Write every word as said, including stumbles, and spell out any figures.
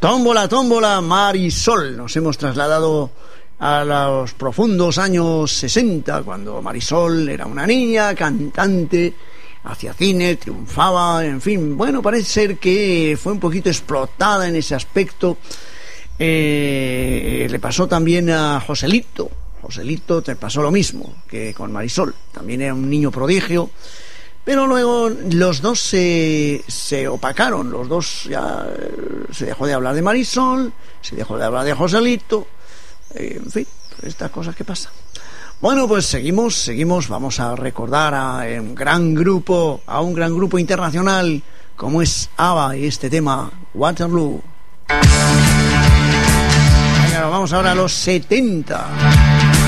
Tómbola, tómbola, Marisol. Nos hemos trasladado a los profundos años sesenta, cuando Marisol era una niña, cantante, hacía cine, triunfaba, en fin. Bueno, parece ser que fue un poquito explotada en ese aspecto. Eh, le pasó también a Joselito. Joselito te pasó lo mismo que con Marisol. También era un niño prodigio. Pero luego los dos se, se opacaron, los dos ya se dejó de hablar de Marisol, se dejó de hablar de Joselito, eh, en fin, estas cosas que pasan. Bueno, pues seguimos, seguimos, vamos a recordar a un gran grupo, a un gran grupo internacional como es ABBA y este tema, Waterloo. Venga, vamos ahora a los setenta.